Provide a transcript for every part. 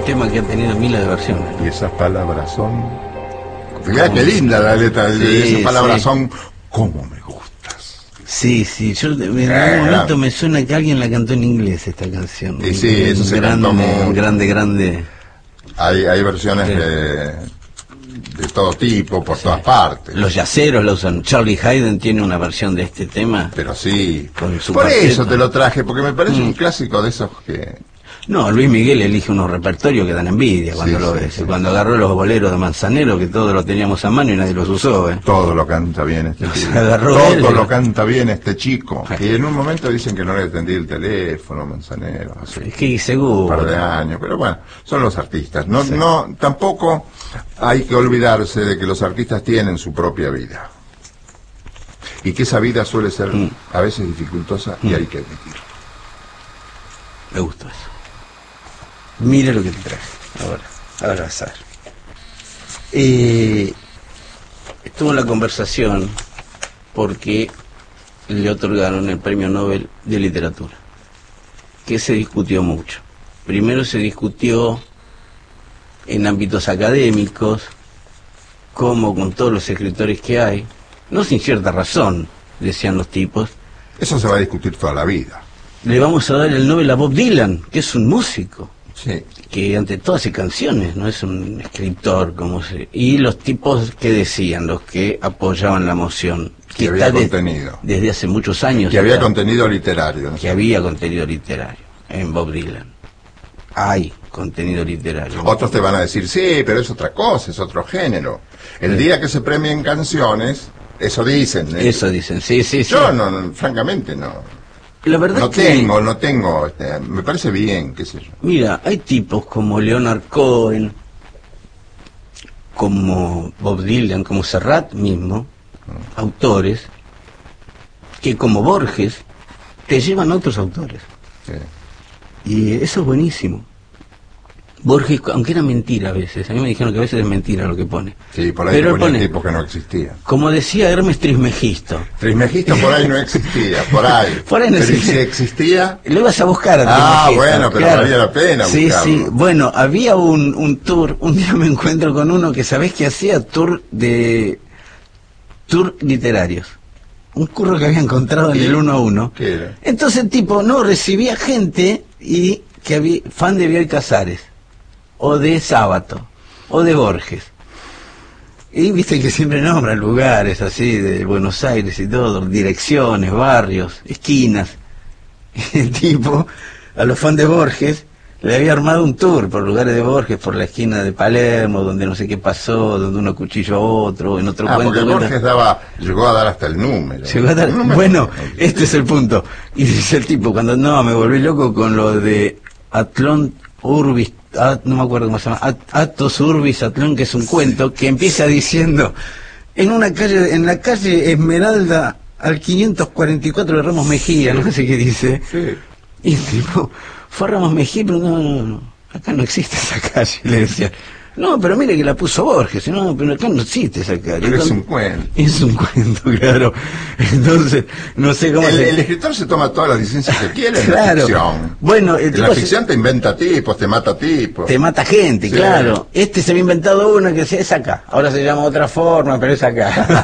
tema que ha tenido miles de versiones. Y esas palabras son... Fíjate qué linda la letra, esas palabras son como me gustas. Sí, yo en algún momento me suena que alguien la cantó en inglés esta canción. Y sí, eso se cantó muy... grande. Hay versiones de todo tipo, por todas partes. Los yaceros la usan. Charlie Haydn tiene una versión de este tema. Pero sí, con su por cuarteto. eso te lo traje, porque me parece un clásico de esos que... No, Luis Miguel elige unos repertorios que dan envidia cuando lo ves. Cuando agarró los boleros de Manzanero, que todos los teníamos a mano y nadie los usó. Todo lo canta bien este chico. Todo lo canta bien este chico. Y en un momento dicen que no le atendí el teléfono, Manzanero. Es que seguro. Un par de años, pero bueno, son los artistas. No, tampoco hay que olvidarse de que los artistas tienen su propia vida. Y que esa vida suele ser a veces dificultosa y hay que admitirlo. Me gustó eso. Mira lo que te traje. Ahora vas a ver. Estuvo en la conversación porque le otorgaron el Premio Nobel de Literatura, que se discutió mucho. Primero se discutió en ámbitos académicos, como con todos los escritores que hay, no sin cierta razón, decían los tipos. Eso se va a discutir toda la vida. Le vamos a dar el Nobel a Bob Dylan, que es un músico. Sí. Que ante todo hace canciones, no es un escritor y los tipos que decían, los que apoyaban la moción, que había contenido desde hace muchos años, que había contenido literario, ¿no? Que había contenido literario en Bob Dylan. Hay contenido literario. Otros te van a decir, sí, pero es otra cosa, es otro género. El día que se premien canciones, eso dicen. Eso dicen, sí. Yo no, francamente no. La verdad no tengo, me parece bien, qué sé yo. Mira, hay tipos como Leonard Cohen, como Bob Dylan, como Serrat mismo, autores, que como Borges, te llevan a otros autores. Sí. Y eso es buenísimo. Borges, aunque era mentira a veces, a mí me dijeron que a veces es mentira lo que pone. Sí, por ahí pone tipos que no existían. Como decía Hermes Trismegisto. Trismegisto por ahí no existía, por ahí. Por ahí no pero existía. Si existía... Lo ibas a buscar a Trismegisto. Bueno, pero claro. Valía la pena buscarlo. Sí, bueno, había un tour, un día me encuentro con uno que sabés que hacía tour literarios. Un curro que había encontrado en el 1 a 1. ¿Qué era? Entonces el tipo recibía gente y que había fan de Bioy Casares, o de Sábato, o de Borges. Y viste que siempre nombran lugares así de Buenos Aires y todo, direcciones, barrios, esquinas. Y el tipo, a los fans de Borges, le había armado un tour por lugares de Borges, por la esquina de Palermo, donde no sé qué pasó, donde uno cuchilló a otro, en otro cuento. Porque Borges llegó a dar hasta el número. Bueno, este es el punto. Y dice el tipo, cuando me volví loco con lo de Atlón Urbis, no me acuerdo cómo se llama, Atos Urbis Atlón, que es un cuento que empieza diciendo, en la calle Esmeralda, al 544 de Ramos Mejía, no sé qué dice. Sí. Y el tipo fue a Ramos Mejía, pero no, acá no existe esa calle, le decía. No, pero mire que la puso Borges, no, pero acá no existe esa calle. Pero es un cuento. Es un cuento, claro. Entonces, no sé cómo... El escritor se toma todas las licencias que quiere en claro. la ficción. Bueno, en la ficción te inventa tipos, te mata tipos. Te mata gente, sí. Claro. Este se había inventado uno que es acá. Ahora se llama de otra forma, pero es acá.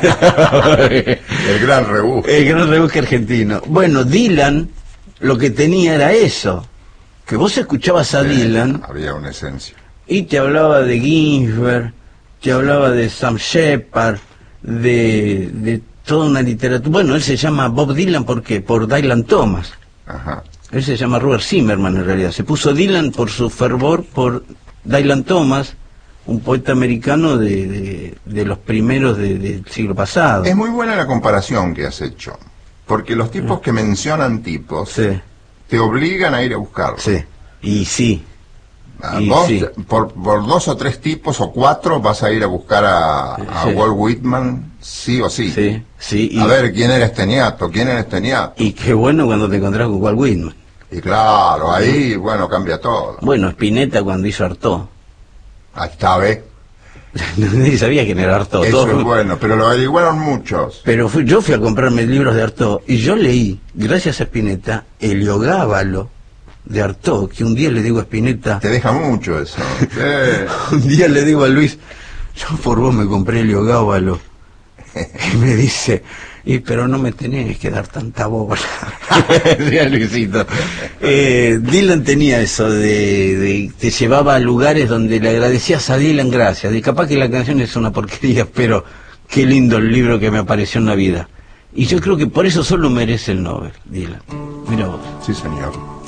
El gran rebusque. El gran rebusque argentino. Bueno, Dylan, lo que tenía era eso. Que vos escuchabas a Dylan... Había una esencia. Y te hablaba de Ginsberg, te hablaba de Sam Shepard, de toda una literatura. Bueno, él se llama Bob Dylan, ¿por qué? Por Dylan Thomas. Ajá. Él se llama Robert Zimmerman en realidad. Se puso Dylan por su fervor por Dylan Thomas, un poeta americano de los primeros del siglo pasado. Es muy buena la comparación que has hecho, porque los tipos que mencionan tipos te obligan a ir a buscarlos. Sí, y sí. Vos, por 2 o 3 tipos o 4 vas a ir a buscar a Walt Whitman, sí o sí. Sí. A ver, ¿quién era este ñato? Y qué bueno cuando te encontrás con Walt Whitman. Y claro, ahí, bueno, cambia todo. Bueno, Spinetta cuando hizo Artaud. Ahí está, ¿ves? Nadie sabía quién era Artaud. Eso es bueno, pero lo averiguaron muchos. Pero yo fui a comprarme libros de Artaud y yo leí, gracias a Spinetta, Heliogábalo, de Artaud, que un día le digo a Spinetta... Te deja mucho eso. Un día le digo a Luis, yo por vos me compré Helio Gábalo. Y me dice, pero no me tenés que dar tanta bola. Decía Luisito. Dylan tenía eso te llevaba a lugares donde le agradecías a Dylan gracias. Y capaz que la canción es una porquería, pero qué lindo el libro que me apareció en la vida. Y yo creo que por eso solo merece el Nobel, Dylan. Mira vos. Sí, señor.